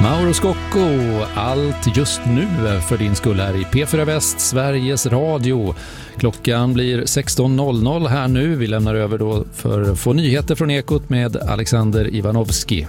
Mauro Scocco, allt just nu för din skull här i P4 Väst, Sveriges Radio. Klockan blir 16.00 här nu. Vi lämnar över då för att få nyheter från Ekot med Alexander Ivanovski.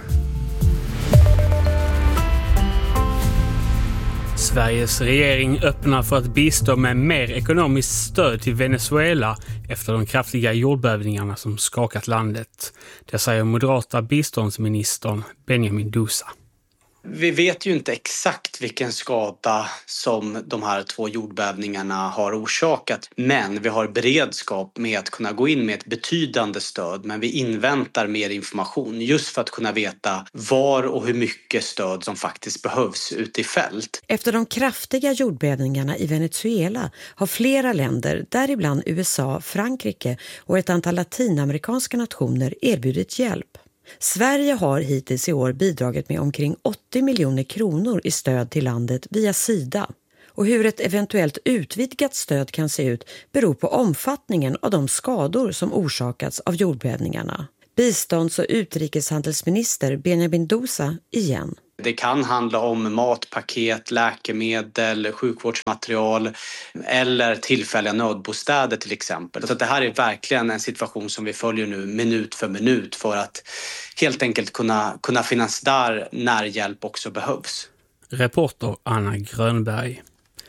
Sveriges regering öppnar för att bistå med mer ekonomiskt stöd till Venezuela efter de kraftiga jordbävningarna som skakat landet. Det säger moderata biståndsministern Benjamin Dousa. Vi vet ju inte exakt vilken skada som de här 2 jordbävningarna har orsakat. Men vi har beredskap med att kunna gå in med ett betydande stöd. Men vi inväntar mer information just för att kunna veta var och hur mycket stöd som faktiskt behövs ute i fält. Efter de kraftiga jordbävningarna i Venezuela har flera länder, däribland USA, Frankrike och ett antal latinamerikanska nationer erbjudit hjälp. Sverige har hittills i år bidragit med omkring 80 miljoner kronor i stöd till landet via Sida. Och hur ett eventuellt utvidgat stöd kan se ut beror på omfattningen av de skador som orsakats av jordbävningarna. Bistånds- och utrikeshandelsminister Benjamin Dousa igen. Det kan handla om matpaket, läkemedel, sjukvårdsmaterial eller tillfälliga nödbostäder till exempel. Så det här är verkligen en situation som vi följer nu minut för minut för att helt enkelt kunna finnas där när hjälp också behövs. Reporter Anna Grönberg.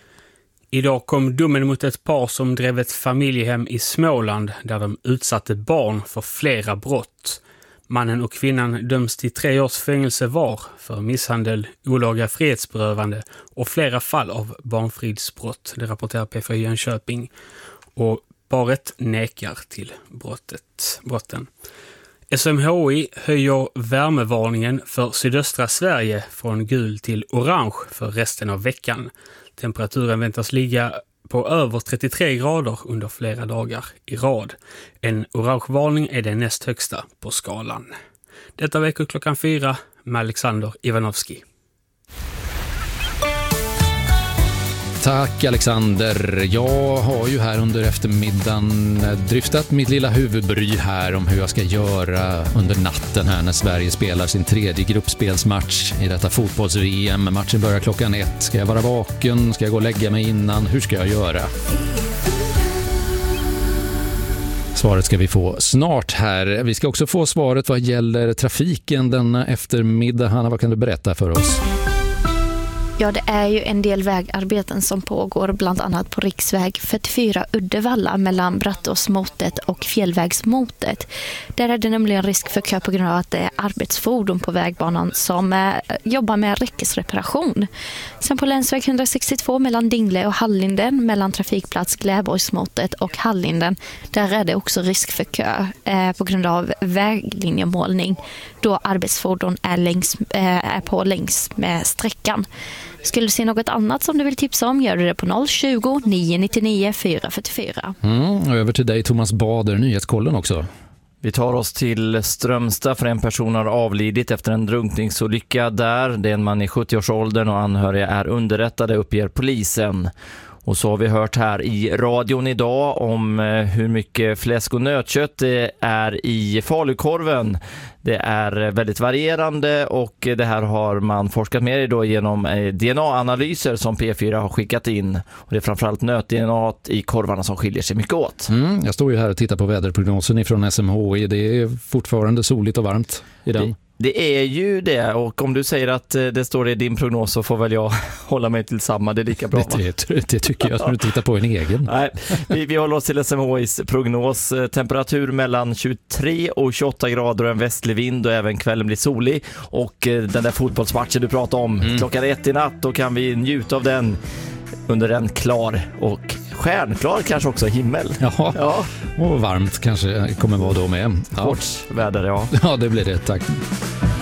Idag kom domen mot ett par som drev ett familjehem i Småland där de utsatte barn för flera brott. Mannen och kvinnan döms till 3 års fängelse var för misshandel, olaga frihetsberövande och flera fall av barnfridsbrott. Det rapporterar P4 Jönköping. Och paret nekar till brotten. SMHI höjer värmevarningen för sydöstra Sverige från gul till orange för resten av veckan. Temperaturen väntas ligga på över 33 grader under flera dagar i rad. En orangevarning är den näst högsta på skalan. Detta vecka klockan 4 med Alexander Ivanovski. Tack Alexander. Jag har ju här under eftermiddagen dryftat mitt lilla huvudbry här om hur jag ska göra under natten här när Sverige spelar sin 3:e gruppspelsmatch i detta fotbolls-VM. Matchen börjar klockan 1. Ska jag vara vaken? Ska jag gå och lägga mig innan? Hur ska jag göra? Svaret ska vi få snart här. Vi ska också få svaret vad gäller trafiken denna eftermiddag. Hanna, vad kan du berätta för oss? Ja, det är ju en del vägarbeten som pågår bland annat på riksväg 44 Uddevalla mellan Brattåsmotet och Fjällvägsmotet. Där är det nämligen risk för kö på grund av att det är arbetsfordon på vägbanan som jobbar med räckesreparation. Sen på länsväg 162 mellan Dingle och Hallinden mellan trafikplats Gläborgsmotet och Hallinden. Där är det också risk för kö på grund av väglinjemålning då arbetsfordon är på längs med sträckan. Skulle du se något annat som du vill tipsa om, gör du det på 020 999 444. Över till dig Thomas Bader, Nyhetskollen också. Vi tar oss till Strömstad för en person har avlidit efter en drunkningsolycka där. Det är en man i 70-årsåldern och anhöriga är underrättade, uppger polisen. Och så har vi hört här i radion idag om hur mycket fläsk och nötkött det är i falukorven. Det är väldigt varierande och det här har man forskat mer i då genom DNA-analyser som P4 har skickat in. Och det är framförallt nöt-DNA i korvarna som skiljer sig mycket åt. Jag står ju här och tittar på väderprognosen ifrån SMHI. Det är fortfarande soligt och varmt i den. Det är ju det, och om du säger att det står i din prognos så får väl jag hålla mig till samma, det är lika bra. Det tycker jag att du tittar på en egen. Nej, vi håller oss till SMHIs prognos. Temperatur mellan 23 och 28 grader och en västlig vind och även kvällen blir solig. Och den där fotbollsmatchen du pratade om, klockan 1 i natt, då kan vi njuta av den under en klar och stjärnklar kanske också himmel. Ja. Och varmt kanske kommer vara då med. Sportsväder, ja. Ja, det blir det, tack.